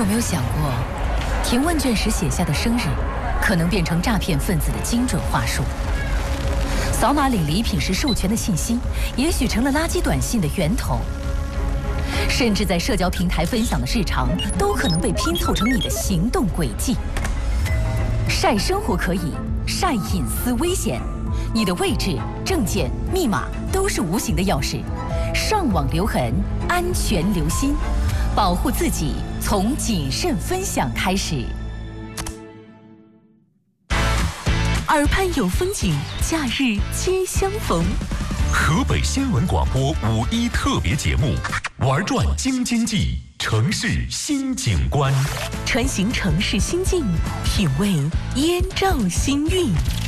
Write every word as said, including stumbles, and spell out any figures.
没有想过，填问卷时写下的生日，可能变成诈骗分子的精准话术？扫码领礼品时授权的信息，也许成了垃圾短信的源头。甚至在社交平台分享的日常，都可能被拼凑成你的行动轨迹。晒生活可以，晒隐私危险。你的位置、证件、密码都是无形的钥匙，上网留痕，安全留心。保护自己，从谨慎分享开始。 耳畔有风景，假日皆相逢。 河北新闻广播五一特别节目，玩转京津冀，城市新景观， 穿行城市心境，品味燕赵新韵。